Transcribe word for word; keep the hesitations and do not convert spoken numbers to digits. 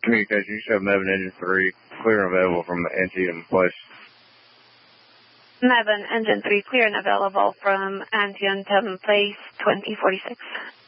Communication, you show Mevin Engine three, clear and available from the Antietam place. Mevin Engine three, clear and available from Antietam Place, twenty forty-six.